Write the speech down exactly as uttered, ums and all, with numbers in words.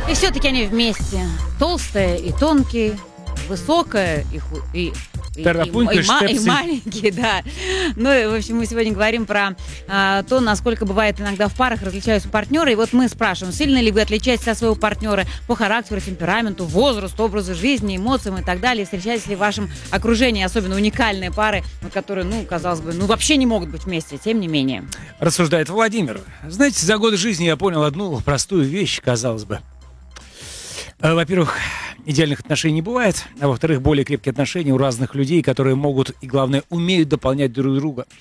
И все-таки они вместе. Толстая и тонкий, высокая и, ху- и, и, и, Тарапунька, и ма- и штепсель. маленький, да. Ну, и, в общем, мы сегодня говорим про а, то, насколько бывает иногда в парах различаются партнеры. И вот мы спрашиваем, сильно ли вы отличаетесь от своего партнера по характеру, темпераменту, возрасту, образу жизни, эмоциям и так далее. Встречаетесь ли в вашем окружении особенно уникальные пары, которые, ну, казалось бы, ну, вообще не могут быть вместе, тем не менее. Рассуждает Владимир. Знаете, за годы жизни я понял одну простую вещь, казалось бы. Э, Во-первых, идеальных отношений не бывает, а во-вторых, более крепкие отношения у разных людей, которые могут и, главное, умеют дополнять друг друга.